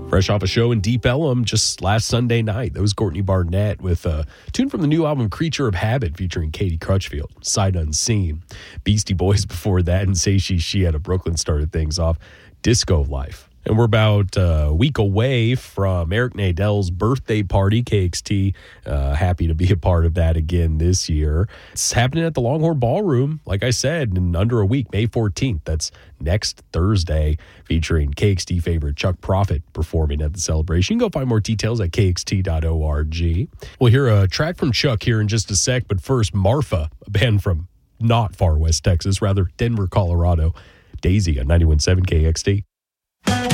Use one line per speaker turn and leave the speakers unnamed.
Fresh off a show in Deep Ellum just last Sunday night. That was Courtney Barnett with a tune from the new album Creature of Habit featuring Katie Crutchfield, Sight Unseen. Beastie Boys before that, and Say She Out of Brooklyn started things off. Disco Life. And we're about a week away from Eric Nadell's birthday party, KXT. Happy to be a part of that again this year. It's happening at the Longhorn Ballroom, like I said, in under a week, May 14th. That's next Thursday, featuring KXT favorite Chuck Prophet performing at the celebration. You can go find more details at kxt.org. We'll hear a track from Chuck here in just a sec, but first, Marfa, a band from not far west Texas, rather Denver, Colorado. Daisy on 91.7 KXT.